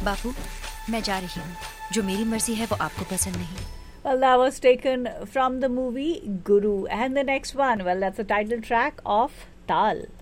बापू, मैं जा रही हूँ। जो मेरी मर्जी है वो आपको पसंद नहीं। Well, that was taken from the movie Guru. And the next one, well, that's the title track of Tal.